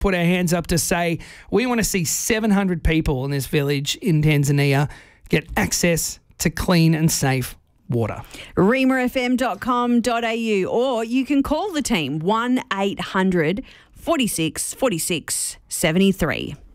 put our hands up to say we want to see 700 people in this village in Tanzania get access to clean and safe water. reamafm.com.au, or you can call the team 1-800 46 46 73.